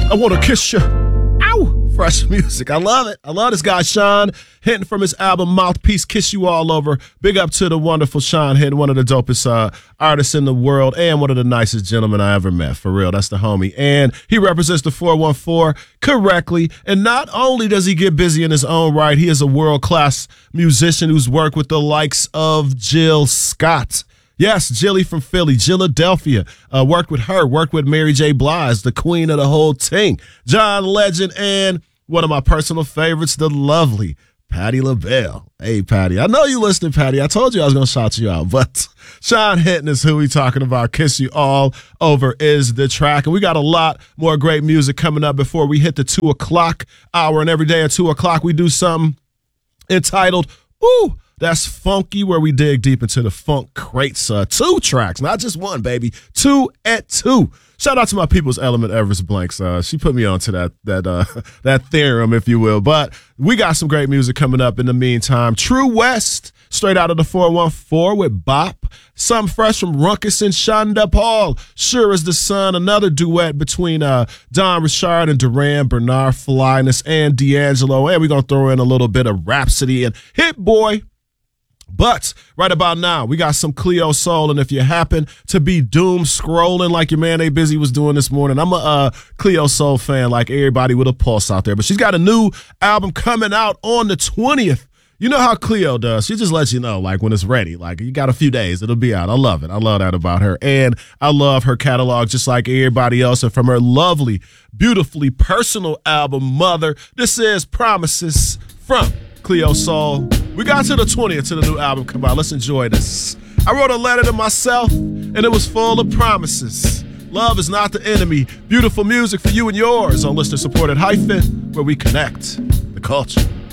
I wanna kiss you. Ow! Fresh music. I love it. I love this guy, Sean Hinton, from his album Mouthpiece, Kiss You All Over. Big up to the wonderful Sean Hinton, one of the dopest artists in the world and one of the nicest gentlemen I ever met. For real, that's the homie. And he represents the 414 correctly. And not only does he get busy in his own right, he is a world-class musician who's worked with the likes of Jill Scott. Yes, Jilly from Philly, Philadelphia. Worked with her, worked with Mary J. Blige, the queen of the whole thing. John Legend, and one of my personal favorites, the lovely Patti LaBelle. Hey, Patti. I know you listening, Patti. I told you I was going to shout you out, but Sean Hinton is who we talking about. Kiss You All Over is the track. And we got a lot more great music coming up before we hit the 2 o'clock hour. And every day at 2 o'clock, we do something entitled, Ooh, That's Funky, where we dig deep into the funk crates. 2 tracks, not just one, baby. 2 at 2. Shout out to my people's Element Everest Blanks. She put me onto that theorem, if you will. But we got some great music coming up in the meantime. True West, straight out of the 414 with Bop. Something fresh from Ruckus and Shonda Paul. Sure as the Sun, another duet between Don Richard and Duran Bernard, Flyness, and D'Angelo. And we're going to throw in a little bit of Rhapsody and Hit Boy. But right about now, we got some Cleo Soul, and if you happen to be doom scrolling like your man A Busy was doing this morning, I'm a Cleo Soul fan like everybody with a pulse out there. But she's got a new album coming out on the 20th. You know how Cleo does. She just lets you know, like, when it's ready. Like, you got a few days, it'll be out. I love it. I love that about her. And I love her catalog just like everybody else. And from her lovely, beautifully personal album, Mother, this is Promises from Cleo Soul. We got to the 20th to the new album come out. Let's enjoy this. I wrote a letter to myself, and it was full of promises. Love is not the enemy. Beautiful music for you and yours on listener-supported Hyphen, where we connect the culture.